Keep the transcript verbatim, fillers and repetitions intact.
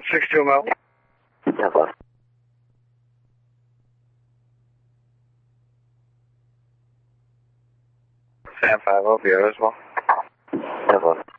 six two Mel. Yeah, boss. Sam five O, Vieira as well. Yeah, boss.